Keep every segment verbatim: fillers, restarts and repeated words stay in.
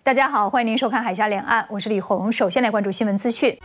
大家好，欢迎您收看《海峡两岸》，我是李红。首先来关注新闻资讯。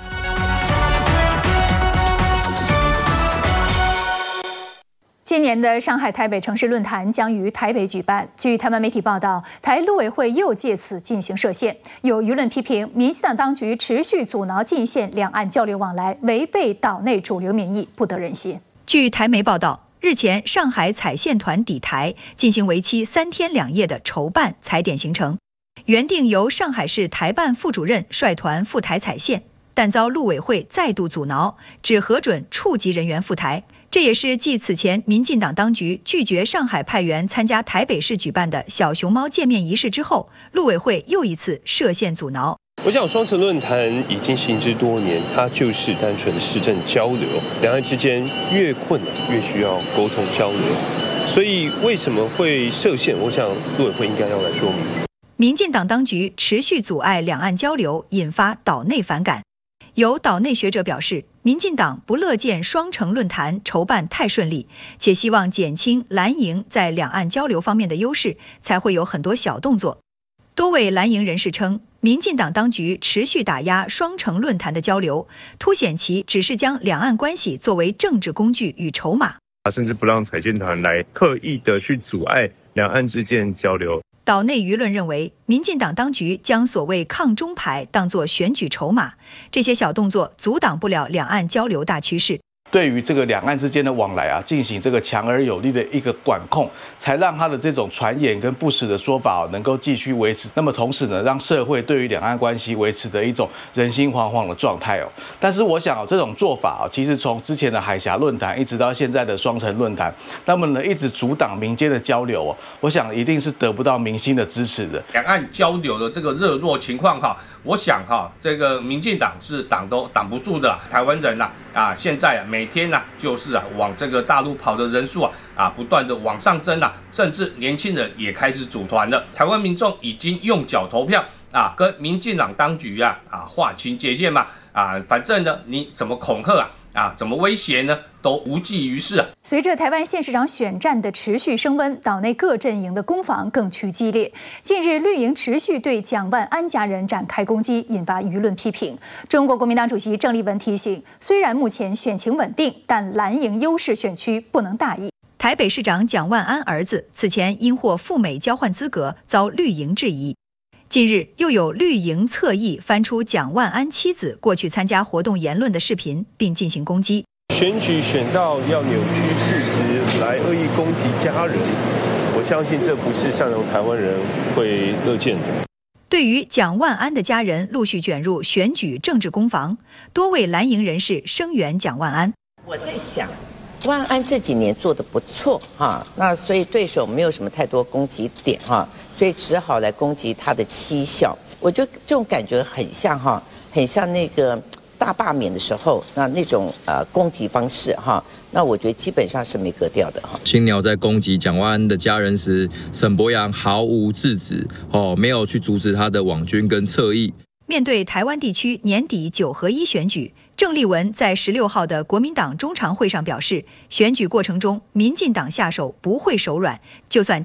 今年的上海台北城市论坛将于台北举办。据台湾媒体报道，台陆委会又借此进行设限，有舆论批评民进党当局持续阻挠进线两岸交流往来，违背岛内主流民意，不得人心。 据台媒报道，日前上海采线团抵台，进行为期三天两夜的筹办采点行程，原定由上海市台办副主任率团赴台采线，但遭陆委会再度阻挠，只核准处级人员赴台。这也是继此前民进党当局拒绝上海派员参加台北市举办的小熊猫见面仪式之后，陆委会又一次设限阻挠。 我想双城论坛已经行之多年，它就是单纯的市政交流，两岸之间越困难越需要沟通交流，所以为什么会设限？我想陆委会应该要来说明。 民进党当局持续阻碍两岸交流，引发岛内反感。有岛内学者表示，民进党不乐见双城论坛筹办太顺利，且希望减轻蓝营在两岸交流方面的优势，才会有很多小动作。多位蓝营人士称，民进党当局持续打压双城论坛的交流，凸显其只是将两岸关系作为政治工具与筹码， 甚至不让采线团来刻意的去阻碍两岸之间交流。 岛内舆论认为，民进党当局将所谓抗中牌当作选举筹码，这些小动作阻挡不了两岸交流大趋势。 对于这个两岸之间的往来啊，进行这个强而有力的一个管控，才让他的这种传言跟不实的说法、啊、能够继续维持。那么同时呢，让社会对于两岸关系维持的一种人心惶惶的状态哦。但是我想啊，这种做法啊，其实从之前的海峡论坛一直到现在的双城论坛，那么呢一直阻挡民间的交流哦，我想一定是得不到民心的支持的。 两岸交流的这个热络情况哈，我想哈，这个民进党是挡都挡不住的。台湾人呐啊，现在啊每天呐、啊、就是啊往这个大陆跑的人数啊啊不断的往上增啊，甚至年轻人也开始组团了。台湾民众已经用脚投票啊，跟民进党当局啊啊划清界限嘛啊，反正呢你怎么恐吓啊啊怎么威胁呢，都无济于事啊。 随着台湾县市长选战的持续升温，岛内各阵营的攻防更趋激烈。近日，绿营持续对蒋万安家人展开攻击，引发舆论批评。中国国民党主席郑丽文提醒，虽然目前选情稳定，但蓝营优势选区不能大意。 台北市长蒋万安儿子此前因获赴美交换资格遭绿营质疑，近日又有绿营侧翼翻出蒋万安妻子过去参加活动言论的视频，并进行攻击。 选举选到要扭曲事实来恶意攻击家人，我相信这不是善良台湾人会乐见的。 对于蒋万安的家人陆续卷入选举政治攻防，多位蓝营人士声援蒋万安。 我在想，万安这几年做得不错哈，那所以对手没有什么太多攻击点哈，所以只好来攻击他的妻小。我觉得这种感觉很像哈，很像那个大罢免的时候，那那种呃攻击方式哈，那我觉得基本上是没格调的哈。 青鸟在攻击蒋万安的家人时，沈伯洋毫无制止哦，没有去阻止他的网军跟侧翼。 面对台湾地区年底九合一选举，郑丽文在十六号的国民党中常会上表示，选举过程中民进党下手不会手软，就算